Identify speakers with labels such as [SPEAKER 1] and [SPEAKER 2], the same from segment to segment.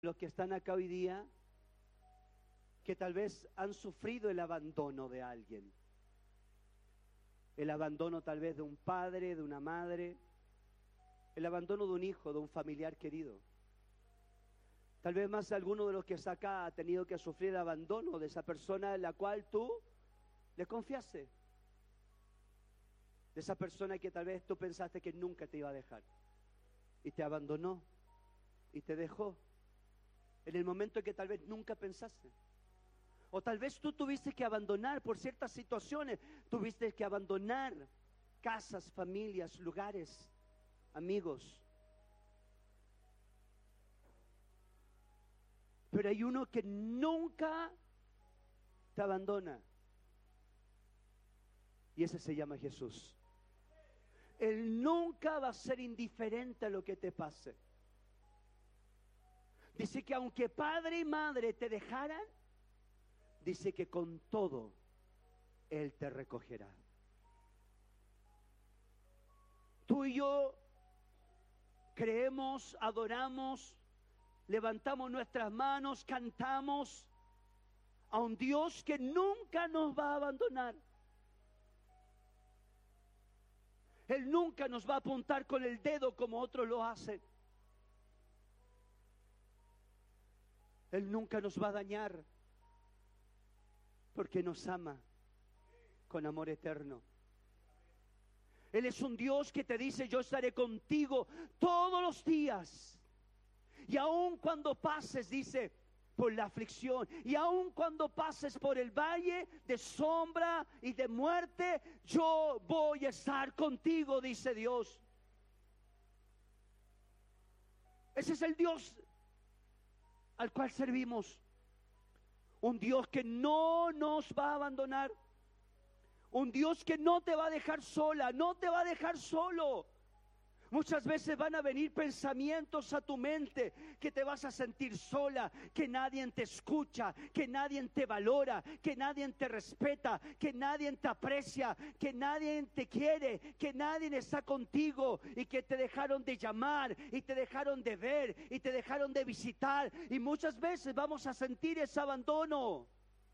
[SPEAKER 1] los que están acá hoy día que tal vez han sufrido el abandono de alguien. El abandono tal vez de un padre, de una madre, el abandono de un hijo, de un familiar querido. Tal vez más alguno de los que está acá ha tenido que sufrir el abandono de esa persona en la cual tú le confiaste. De esa persona que tal vez tú pensaste que nunca te iba a dejar. Y te abandonó. Y te dejó. En el momento en que tal vez nunca pensaste. O tal vez tú tuviste que abandonar por ciertas situaciones. Tuviste que abandonar casas, familias, lugares, amigos. Pero hay uno que nunca te abandona. Y ese se llama Jesús. Él nunca va a ser indiferente a lo que te pase. Dice que aunque padre y madre te dejaran, dice que con todo Él te recogerá. Tú y yo creemos, adoramos, levantamos nuestras manos, cantamos a un Dios que nunca nos va a abandonar. Él nunca nos va a apuntar con el dedo como otros lo hacen. Él nunca nos va a dañar porque nos ama con amor eterno. Él es un Dios que te dice: yo estaré contigo todos los días. Y aun cuando pases, dice, por la aflicción, y aun cuando pases por el valle de sombra y de muerte, yo voy a estar contigo, dice Dios. Ese es el Dios al cual servimos. Un Dios que no nos va a abandonar. Un Dios que no te va a dejar sola, no te va a dejar solo. Muchas veces van a venir pensamientos a tu mente que te vas a sentir sola, que nadie te escucha, que nadie te valora, que nadie te respeta, que nadie te aprecia, que nadie te quiere, que nadie está contigo y que te dejaron de llamar y te dejaron de ver y te dejaron de visitar. Y muchas veces vamos a sentir ese abandono.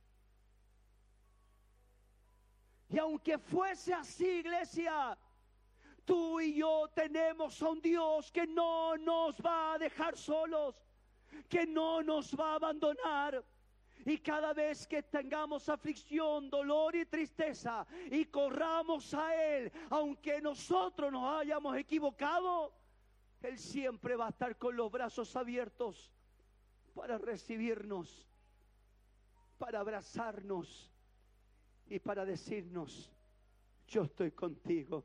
[SPEAKER 1] Y aunque fuese así, iglesia, tú y yo tenemos a un Dios que no nos va a dejar solos, que no nos va a abandonar. Y cada vez que tengamos aflicción, dolor y tristeza y corramos a Él, aunque nosotros nos hayamos equivocado, Él siempre va a estar con los brazos abiertos para recibirnos, para abrazarnos y para decirnos: yo estoy contigo.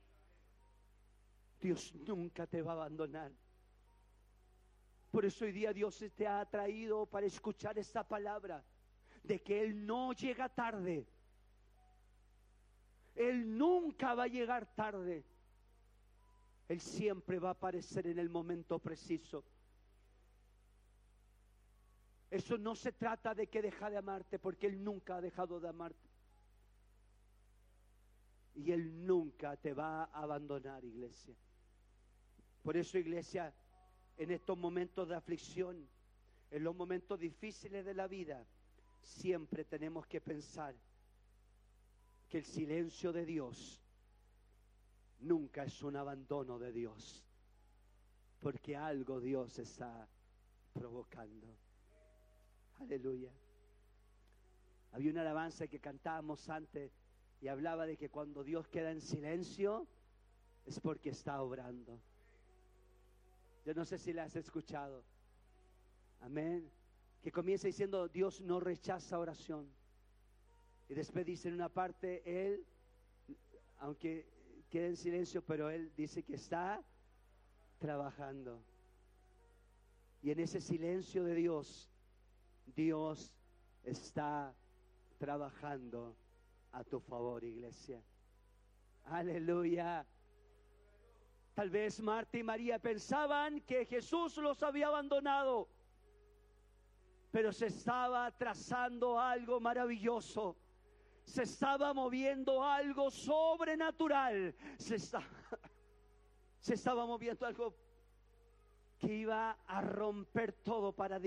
[SPEAKER 1] Dios nunca te va a abandonar. Por eso hoy día Dios te ha traído para escuchar esta palabra de que Él no llega tarde. Él nunca va a llegar tarde. Él siempre va a aparecer en el momento preciso. Eso no se trata de que deja de amarte, porque Él nunca ha dejado de amarte. Y Él nunca te va a abandonar, iglesia. Por eso, iglesia, en estos momentos de aflicción, en los momentos difíciles de la vida, siempre tenemos que pensar que el silencio de Dios nunca es un abandono de Dios, porque algo Dios está provocando. Aleluya. Había una alabanza que cantábamos antes y hablaba de que cuando Dios queda en silencio es porque está obrando. Yo no sé si la has escuchado. Amén. Que comienza diciendo: Dios no rechaza oración. Y después dice en una parte: Él, aunque quede en silencio, pero Él dice que está trabajando. Y en ese silencio de Dios, Dios está trabajando a tu favor, iglesia. Aleluya. Tal vez Marta y María pensaban que Jesús los había abandonado, pero se estaba trazando algo maravilloso. Se estaba moviendo algo sobrenatural. Se estaba moviendo algo que iba a romper todo para